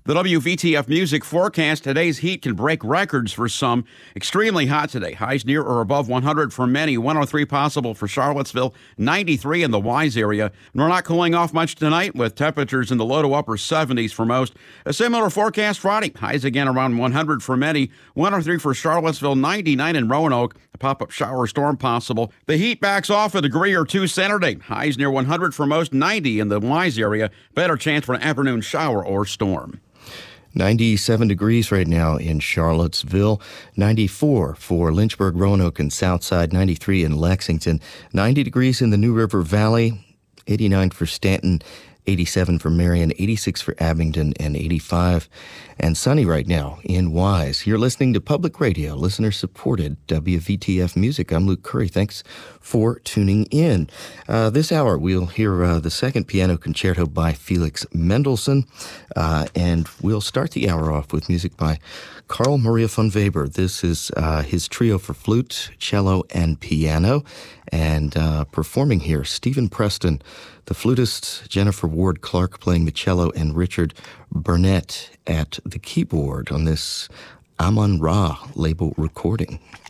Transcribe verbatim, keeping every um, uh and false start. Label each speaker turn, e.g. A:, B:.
A: The W V T F Music Forecast. Today's heat can break records for some. Extremely hot today. Highs near or above one hundred for many. one oh three possible for Charlottesville. ninety-three in the Wise area. And we're not cooling off much tonight with temperatures in the low to upper seventies for most. A similar forecast Friday. Highs again around one hundred for many. one oh three for Charlottesville. ninety-nine in Roanoke. A pop-up shower storm possible. The heat backs off a degree or two Saturday. Highs near one hundred for most. ninety in the Wise area. Better chance for an afternoon shower or storm.
B: ninety-seven degrees right now in Charlottesville, ninety-four for Lynchburg, Roanoke, and Southside, ninety-three in Lexington, ninety degrees in the New River Valley, eighty-nine for Stanton, eighty-seven for Marion, eighty-six for Abingdon, and eighty-five. And sunny right now in Wise. You're listening to Public Radio, listener-supported W V T F Music. I'm Luke Curry. Thanks for tuning in. Uh, this hour, we'll hear uh, the second piano concerto by Felix Mendelssohn, uh, and we'll start the hour off with music by Carl Maria von Weber. This is uh, his trio for flute, cello, and piano. And uh, performing here, Stephen Preston, the flutist, Jennifer Ward Clark playing the cello, and Richard Burnett at the keyboard on this Amon Ra label recording.